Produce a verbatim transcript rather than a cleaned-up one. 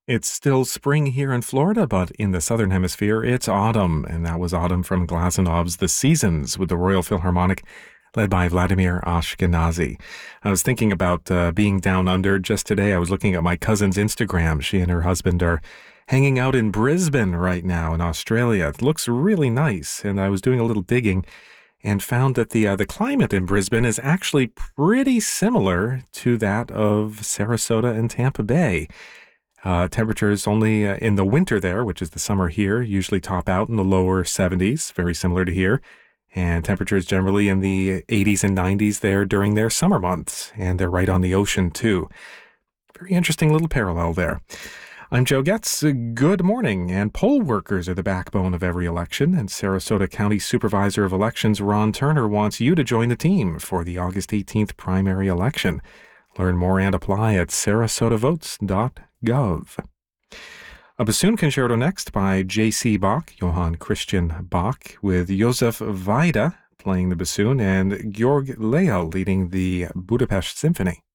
It's still spring here in Florida, but in the Southern Hemisphere, it's autumn. And that was autumn from Glasenov's The Seasons with the Royal Philharmonic, led by Vladimir Ashkenazy. I was thinking about uh, being down under just today. I was looking at my cousin's Instagram. She and her husband are hanging out in Brisbane right now in Australia. It looks really nice. And I was doing a little digging and found that the uh, the climate in Brisbane is actually pretty similar to that of Sarasota and Tampa Bay. Uh, temperatures only uh, in the winter there, which is the summer here, usually top out in the lower seventies, very similar to here. And temperatures generally in the eighties and nineties there during their summer months. And they're right on the ocean, too. Very interesting little parallel there. I'm Joe Getz. Good morning. And poll workers are the backbone of every election. And Sarasota County Supervisor of Elections Ron Turner wants you to join the team for the August eighteenth primary election. Learn more and apply at sarasota votes dot gov. A bassoon concerto next by J C. Bach, Johann Christian Bach, with Josef Weide playing the bassoon and Georg Leal leading the Budapest Symphony.